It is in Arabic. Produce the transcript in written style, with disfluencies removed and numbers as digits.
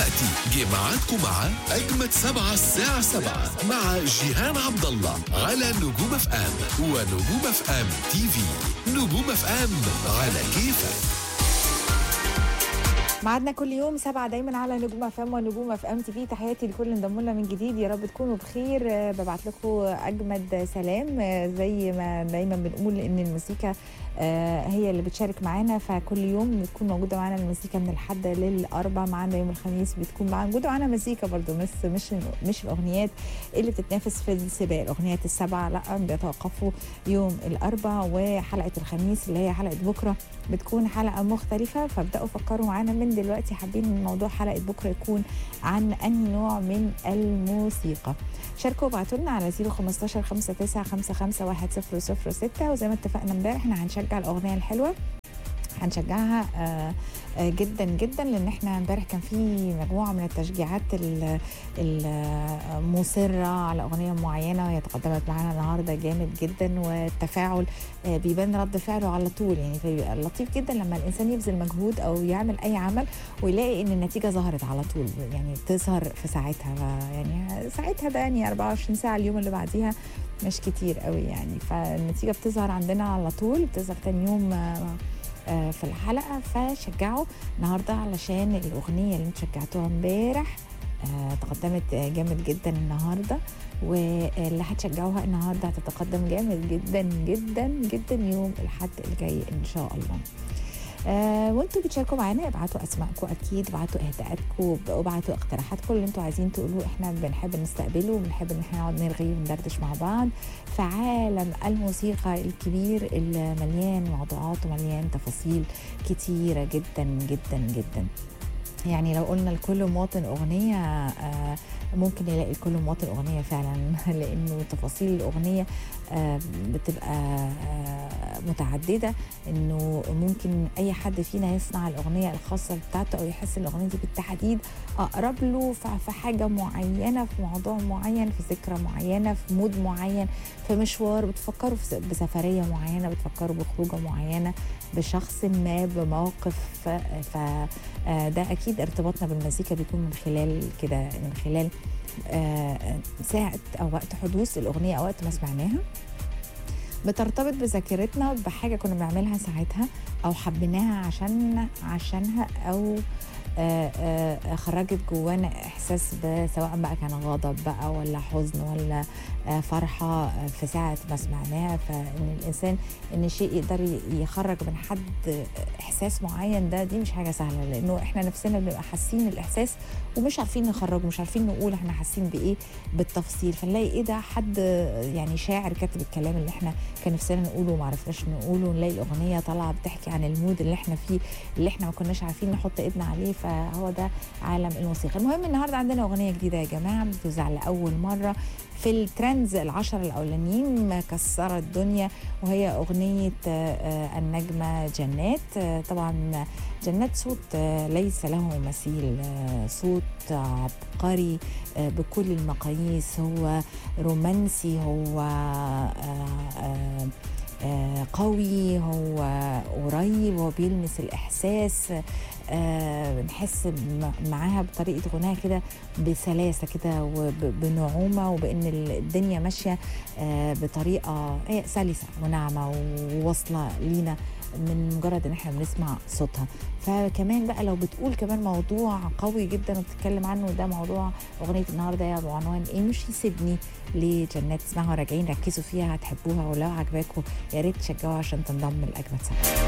دلوقتي جه ميعادكم مع أجمد 7 الساعة 7 مع جيهان عبد الله على نجوم اف ام ونجوم اف ام تي في. نجوم اف ام على كيفك. معادنا كل يوم 7 دايما على نجوم اف ام ونجوم اف ام تي في. تحياتي لكل انضموا لنا من جديد، يا رب تكونوا بخير. ببعت لكم اجمد سلام. زي ما دايما بنقول ان الموسيقى هي اللي بتشارك معانا، فكل يوم بتكون موجوده معانا الموسيقى من الحد للاربع. معانا يوم الخميس بتكون موجوده معانا مزيكا برضو، مش الاغنيات اللي بتتنافس في السباق، الاغنيات السبعه لا، بيتوقفوا يوم الاربع. وحلقه الخميس اللي هي حلقه بكره بتكون حلقه مختلفه، فابداوا فكروا معانا من دلوقتي حابين موضوع حلقه بكره يكون عن انهي نوع من الموسيقى. شاركوا وابعتوا لنا على 015 5955 1006. وزي ما اتفقنا امبارح احنا هنشجع الاغنيه الحلوه، هنشجعها جدا جدا، لان احنا امبارح كان في مجموعه من التشجيعات المصره على اغنيه معينه، وهي تقدمت معانا النهارده جامد جدا. والتفاعل بيبان رد فعله على طول، يعني بيبقى لطيف جدا لما الانسان يبذل مجهود او يعمل اي عمل ويلاقي ان النتيجه ظهرت على طول، يعني بتظهر في ساعتها. يعني ساعتها ده يعني 24 ساعه، اليوم اللي بعديها مش كتير قوي يعني، فالنتيجه بتظهر عندنا على طول، بتظهر تاني يوم في الحلقه. فشجعوا النهارده علشان الاغنيه اللي انتوا شجعتوها امبارح تقدمت جامد جدا النهارده، واللي هتشجعوها النهارده هتتقدم جامد جدا جدا جدا يوم الاحد الجاي ان شاء الله. وانتوا بتشاركوا معانا ابعتوا اسماءكم، اكيد ابعتوا اهداءاتكم وابعتوا اقتراحاتكم اللي انتوا عايزين تقولوه، احنا بنحب نستقبله وبنحب ان احنا نقعد نرغي وندردش مع بعض في عالم الموسيقى الكبير اللي مليان موضوعات ومليان تفاصيل كتيره جدا جدا جدا. يعني لو قلنا لكل مواطن أغنية ممكن يلاقي لكل مواطن أغنية فعلا، لأنه تفاصيل الأغنية بتبقى متعددة، إنه ممكن أي حد فينا يصنع الأغنية الخاصة بتاعته أو يحس الأغنية دي بالتحديد أقرب له في حاجة معينة، في موضوع معين، في ذكرى معينة، في مود معين، في مشوار، بتفكروا بسفرية معينة، بتفكروا بخروجة معينة، بشخص ما، بموقف. فده أكيد ارتباطنا بالمزيكا بيكون من خلال كده، من خلال ساعة أو وقت حدوث الأغنية أو وقت ما سمعناها، بترتبط بذاكرتنا بحاجة كنا بنعملها ساعتها أو حبيناها عشانها، أو خرجت جوانا إحساس سواء بقى كان غضب بقى ولا حزن ولا فرحة في ساعة ما سمعناها. فإن الإنسان إن شيء يقدر يخرج من حد إحساس معين، دي مش حاجة سهلة، لأنه إحنا نفسنا بنبقى حاسين الإحساس ومش عارفين نخرجه، مش عارفين نقول إحنا حاسين بإيه بالتفصيل. فنلاقي إيه ده، حد يعني شاعر كاتب الكلام اللي إحنا كان نفسنا نقوله وما عرفناش نقوله، نلاقي الأغنية طالعة بتحكي عن المود اللي إحنا فيه، اللي إحنا ما كناش عارفين نحط إيدنا عليه. فهو ده عالم الموسيقى. المهم النهارده عندنا أغنية جديدة يا جماعة، بتوزع لأول مرة في الترندز ال10 الأولانيين، مكسرة الدنيا، وهي أغنية النجمة جنات. طبعا جنات صوت ليس له مثيل، صوت عبقري بكل المقاييس، هو رومانسي، هو قوي، هو قريب، هو بيلمس الإحساس. بنحس معاها بطريقة غناها كده بسلاسة كده وبنعومة، وبأن الدنيا ماشية بطريقة سلسة وناعمة وواصلة لينا من مجرد ان احنا بنسمع صوتها. فكمان بقى لو بتقول كمان موضوع قوي جدا وبتتكلم عنه، ده موضوع اغنيه النهارده بعنوان امشي سيبني لجنات. اسمعوا راجعين ركزوا فيها هتحبوها، ولو عجباكم يا ريت تشجعوها عشان تنضم لاجمد سبعة.